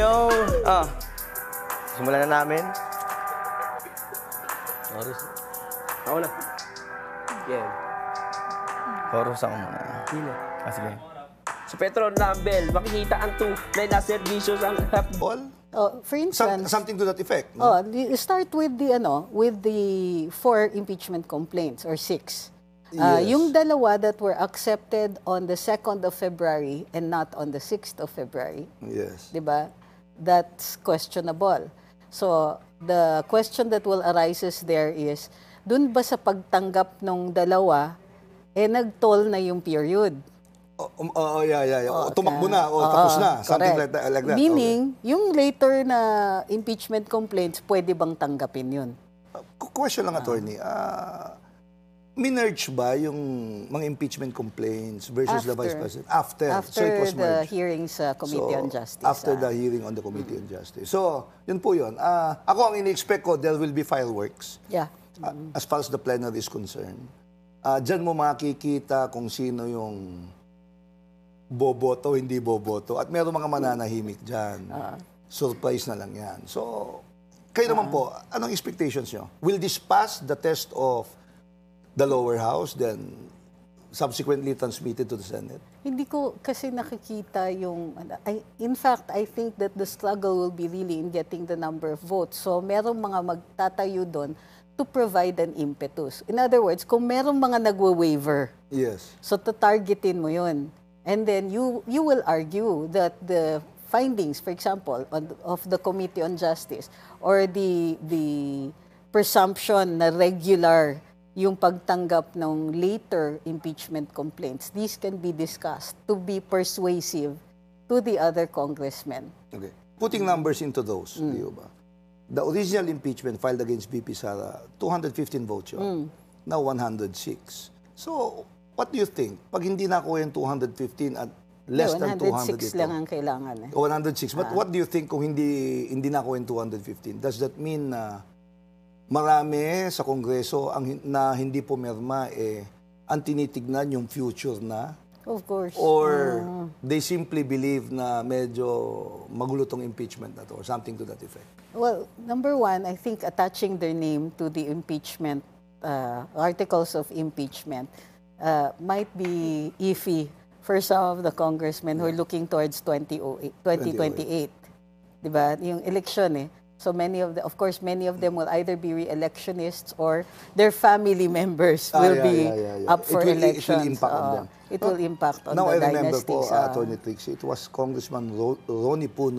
Simulan na namin. Ako na. Yeah. Chorus ako muna. Sige. Sa Petron Lambel, makikita ang tunay na serbisyo ang For instance, something to that effect. No? You start with the 4 impeachment complaints or 6. Yes. Yung dalawa that were accepted on the 2nd of February and not on the 6th of February. Yes. Diba? That's questionable. So, the question that will arises there is, dun ba sa pagtanggap ng dalawa, nag-toll na yung period? Tumakbo na o tapos na. Something like that. Meaning, yung later na impeachment complaints, pwede bang tanggapin yun? Question lang, attorney. Minerge ba yung mga impeachment complaints versus the Vice President? After. So it was the merged. hearings sa Committee on Justice. After the hearing on the Committee on Justice. So, yun po yun. Ako ang ini-expect ko, there will be fireworks. Yeah. As far as the plenary is concerned. Diyan mo makikita kung sino yung boboto, hindi boboto. At meron mga mananahimik dyan. Surprise na lang yan. So, kayo naman po, anong expectations nyo? Will this pass the test of the lower house, then subsequently transmitted to the Senate? Hindi ko kasi nakikita yung... in fact, I think that the struggle will be really in getting the number of votes. So, merong mga magtatayo doon to provide an impetus. In other words, kung merong mga nagwa-waiver, yes. So, tatargetin mo yun. And then you will argue that the findings, for example, of the Committee on Justice or the presumption na regular yung pagtanggap ng later impeachment complaints, these can be discussed to be persuasive to the other congressmen. Okay. Putting numbers into those, di ba? The original impeachment filed against VP Sara, 215 votes yun. Now 106. So, what do you think? Pag hindi nakuha yung 215 at less than 200 106 lang ang kailangan. 106. But what do you think kung hindi nakuha yung 215? Does that mean na marami sa Kongreso na hindi pumirma ang tinitignan yung future na? Of course. Or they simply believe na medyo magulo tong impeachment na to or something to that effect? Well, number one, I think attaching their name to the impeachment, articles of impeachment, might be iffy for some of the congressmen who are looking towards 2028. Diba? Yung election So many of course, many of them will either be re-electionists or their family members will be up for elections. It will impact on them. It will impact on now, the I remember dynasties. po, Attorney Trixie, it was Congressman Ronnie Puno